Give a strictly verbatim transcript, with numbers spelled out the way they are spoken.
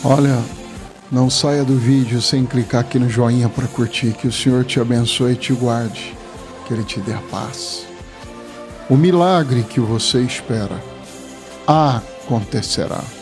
Olha, não saia do vídeo sem clicar aqui no joinha para curtir. Que o Senhor te abençoe e te guarde. Que Ele te dê paz. O milagre que você espera acontecerá.